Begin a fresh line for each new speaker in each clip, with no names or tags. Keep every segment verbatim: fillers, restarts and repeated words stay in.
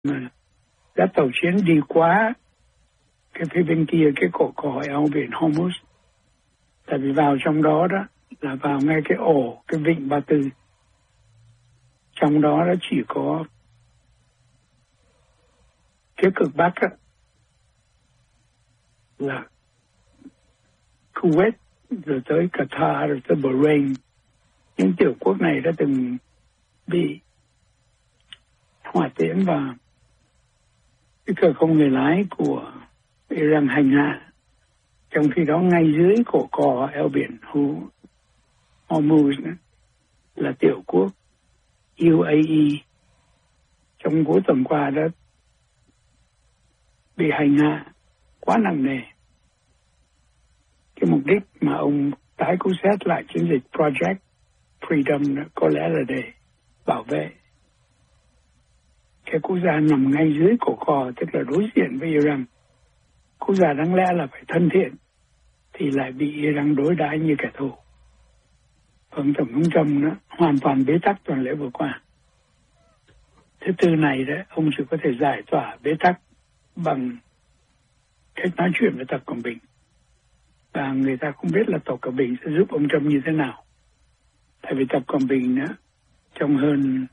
mà các tàu chiến đi qua cái phía bên kia cái cổ cỏ eo biển Hormuz. Tại vì vào trong đó đó là vào ngay cái ổ cái vịnh Ba Tư. Trong đó nó chỉ có phía cực Bắc đó, là Kuwait, rồi tới Qatar, rồi tới Bahrain. Những tiểu quốc này đã từng bị hỏa tiễn và cái cờ không người lái của Iran hành hạ. Trong khi đó ngay dưới cổ cò eo biển Hormuz là tiểu quốc u a e trong cuối tuần qua đã bị hành hạ quá nặng nề. Cái mục đích mà ông tái cứu xét lại chiến dịch Project Freedom đó, có lẽ là để bảo vệ cái quốc gia nằm ngay dưới cổ cò, tức là đối diện với Iran. Quốc gia đáng lẽ là phải thân thiện thì lại bị Iran đối đãi như kẻ thù. Ông Tổng thống Trump nó hoàn toàn bế tắc tuần lễ vừa qua. Thứ tư này đấy, ông chỉ có thể giải tỏa bế tắc bằng cách nói chuyện với Tập Cận Bình. Và người ta không biết là Tập Cận Bình sẽ giúp ông Trump như thế nào. Tại vì Tập Cận Bình đó, trong hơn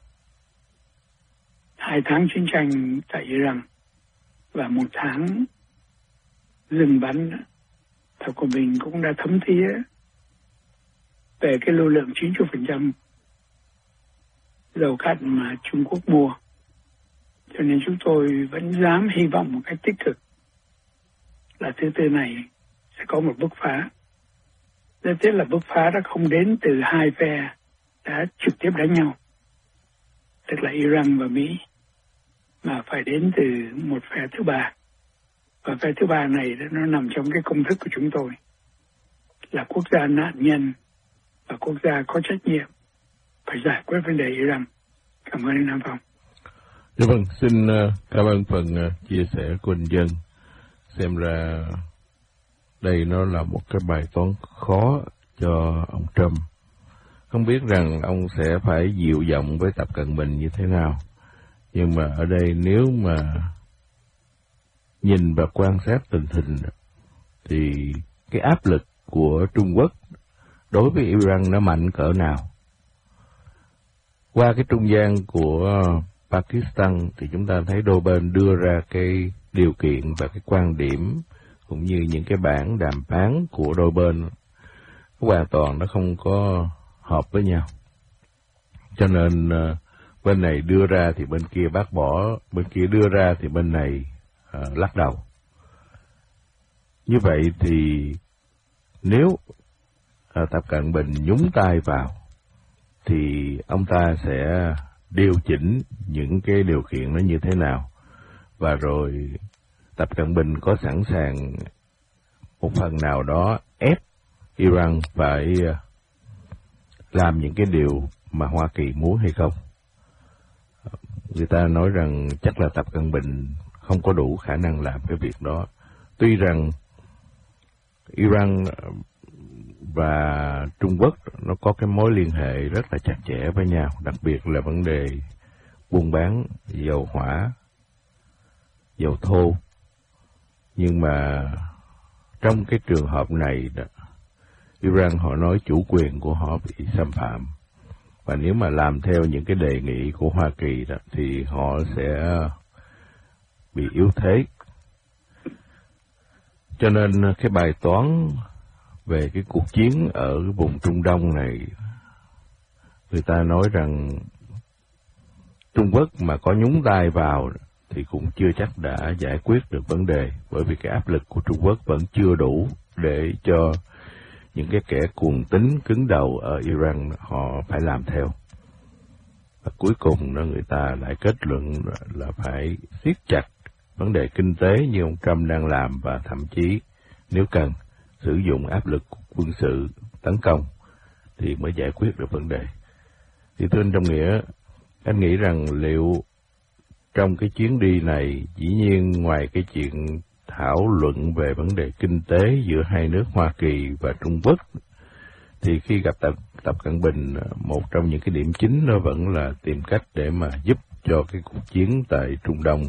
hai tháng chiến tranh tại Iran và một tháng dừng bắn, Tập Cận Bình cũng đã thấm thía về cái lưu lượng chín mươi phần trăm dầu cát mà Trung Quốc mua. Cho nên chúng tôi vẫn dám hy vọng một cách tích cực là thứ tư này sẽ có một bứt phá. Rất tiếc là bứt phá đã không đến từ hai phe đã trực tiếp đánh nhau, tức là Iran và Mỹ, mà phải đến từ một phe thứ ba. Và phe thứ ba này nó nằm trong cái công thức của chúng tôi là quốc gia nạn nhân và quốc gia có trách nhiệm phải giải quyết vấn đề Iran. Cảm ơn anh Nam Phong.
Dạ vâng, xin cảm ơn phần chia sẻ của anh Dân. Xem ra đây nó là một cái bài toán khó cho ông Trump. Không biết rằng ông sẽ phải dịu giọng với Tập Cận Bình như thế nào. Nhưng mà ở đây nếu mà nhìn và quan sát tình hình thì cái áp lực của Trung Quốc đối với Iran nó mạnh cỡ nào. Qua cái trung gian của Pakistan thì chúng ta thấy đôi bên đưa ra cái điều kiện và cái quan điểm cũng như những cái bản đàm phán của đôi bên hoàn toàn nó không có hợp với nhau. Cho nên bên này đưa ra thì bên kia bác bỏ, bên kia đưa ra thì bên này uh, lắc đầu. Như vậy thì nếu uh, Tập Cận Bình nhúng tay vào thì ông ta sẽ điều chỉnh những cái điều kiện nó như thế nào, và rồi Tập Cận Bình có sẵn sàng một phần nào đó ép Iran phải làm những cái điều mà Hoa Kỳ muốn hay không. Người ta nói rằng chắc là Tập Cận Bình không có đủ khả năng làm cái việc đó. Tuy rằng Iran và Trung Quốc nó có cái mối liên hệ rất là chặt chẽ với nhau, đặc biệt là vấn đề buôn bán dầu hỏa, dầu thô. Nhưng mà trong cái trường hợp này đó, Iran họ nói chủ quyền của họ bị xâm phạm. Và nếu mà làm theo những cái đề nghị của Hoa Kỳ đó, thì họ sẽ bị yếu thế. Cho nên cái bài toán về cái cuộc chiến ở vùng Trung Đông này, người ta nói rằng Trung Quốc mà có nhúng tay vào thì cũng chưa chắc đã giải quyết được vấn đề, bởi vì cái áp lực của Trung Quốc vẫn chưa đủ để cho những cái kẻ cuồng tín cứng đầu ở Iran họ phải làm theo. Và cuối cùng đó người ta lại kết luận là phải siết chặt vấn đề kinh tế như ông Trump đang làm, và thậm chí nếu cần sử dụng áp lực quân sự tấn công thì mới giải quyết được vấn đề. Thì thưa anh Trong Nghĩa, anh nghĩ rằng liệu trong cái chuyến đi này, dĩ nhiên ngoài cái chuyện thảo luận về vấn đề kinh tế giữa hai nước Hoa Kỳ và Trung Quốc, thì khi gặp Tập, Tập Cận Bình, một trong những cái điểm chính nó vẫn là tìm cách để mà giúp cho cái cuộc chiến tại Trung Đông.